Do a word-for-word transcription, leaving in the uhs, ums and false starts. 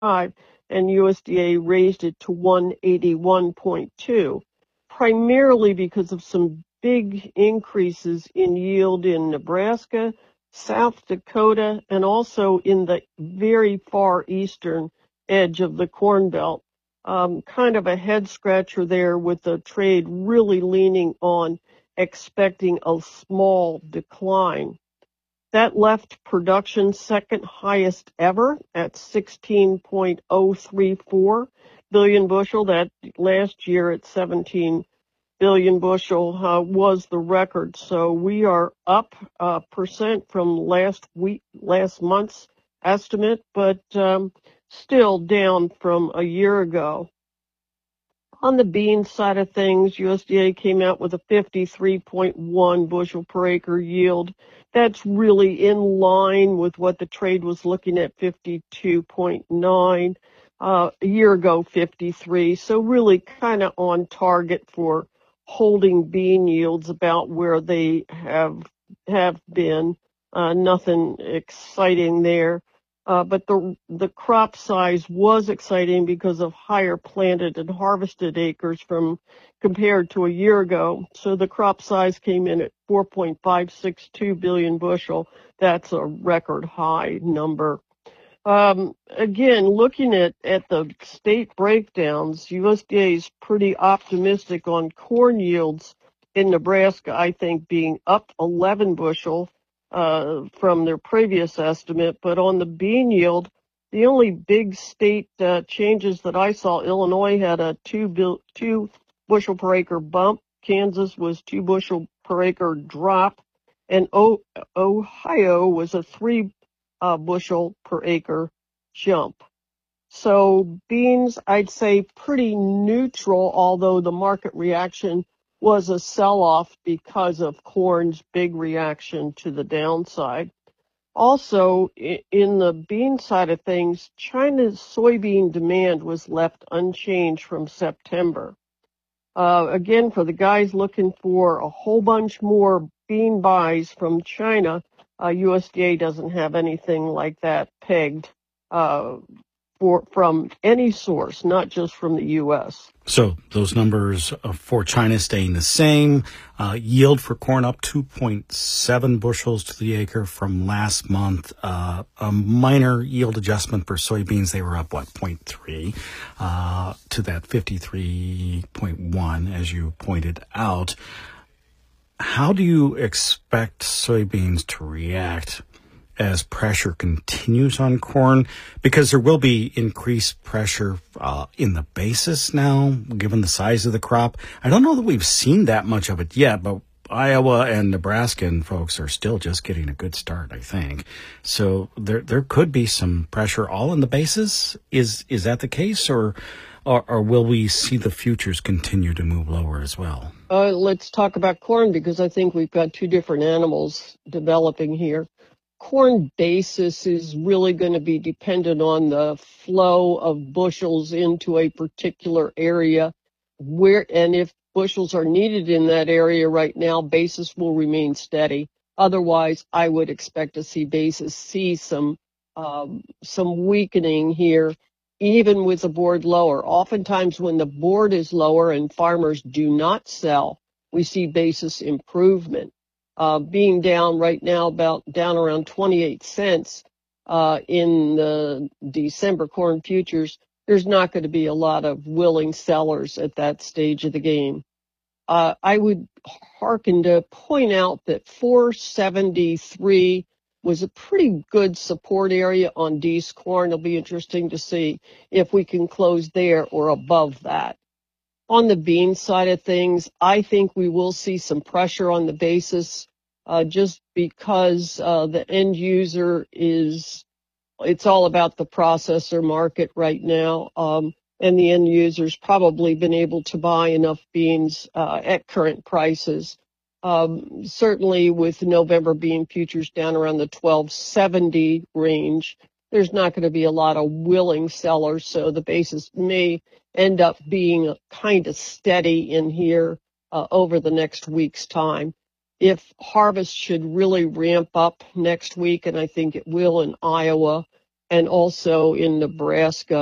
five, and U S D A raised it to one eighty-one point two, primarily because of some big increases in yield in Nebraska, South Dakota, and also in the very far eastern edge of the Corn Belt. Um, kind of a head scratcher there with the trade really leaning on expecting a small decline. That left production second highest ever at sixteen point oh three four billion bushel. That last year at seventeen billion bushel uh, was the record. So we are up a percent from last week, last month's estimate, but um, still down from a year ago. On the bean side of things, U S D A came out with a fifty-three point one bushel per acre yield. That's really in line with what the trade was looking at, fifty-two point nine. Uh, a year ago, fifty-three. So really kind of on target for holding bean yields about where they have have been. Uh, nothing exciting there. Uh, but the the crop size was exciting because of higher planted and harvested acres from compared to a year ago. So the crop size came in at four point five six two billion bushel. That's a record high number. Um, again, looking at, at the state breakdowns, U S D A is pretty optimistic on corn yields in Nebraska, I think, being up eleven bushel uh, from their previous estimate. But on the bean yield, the only big state uh, changes that I saw, Illinois had a two, bil- two bushel per acre bump. Kansas was two bushel per acre drop. And o- Ohio was a three uh, bushel per acre jump. So beans, I'd say pretty neutral, although the market reaction was a sell-off because of corn's big reaction to the downside. Also, in the bean side of things, China's soybean demand was left unchanged from September. Uh, again, for the guys looking for a whole bunch more bean buys from China, uh, U S D A doesn't have anything like that pegged uh, for from any source, not just from the U S. So those numbers for China staying the same. Uh, yield for corn up two point seven bushels to the acre from last month. Uh, a minor yield adjustment for soybeans. They were up, what, zero point three uh, to that fifty-three point one, as you pointed out. How do you expect soybeans to react as pressure continues on corn? Because there will be increased pressure uh, in the basis now, given the size of the crop. I don't know that we've seen that much of it yet, but Iowa and Nebraskan folks are still just getting a good start, I think. So there there could be some pressure all in the basis. Is is that the case, or or, or will we see the futures continue to move lower as well? Uh, let's talk about corn because I think we've got two different animals developing here. Corn basis is really going to be dependent on the flow of bushels into a particular area, where and if bushels are needed in that area right now, basis will remain steady. Otherwise, I would expect to see basis see some um, some weakening here, even with the board lower. Oftentimes, when the board is lower and farmers do not sell, we see basis improvement. Uh, being down right now, about down around twenty-eight cents uh, in the December corn futures, there's not going to be a lot of willing sellers at that stage of the game. Uh, I would hearken to point out that four seventy-three was a pretty good support area on D's corn. It'll be interesting to see if we can close there or above that. On the bean side of things, I think we will see some pressure on the basis uh, just because uh, the end user is, it's all about the processor market right now. Um, and the end user's probably been able to buy enough beans uh, at current prices. Um, certainly with November bean futures down around the twelve seventy range, there's not going to be a lot of willing sellers, so the basis may end up being kind of steady in here uh, over the next week's time. If harvest should really ramp up next week, and I think it will in Iowa, and also in Nebraska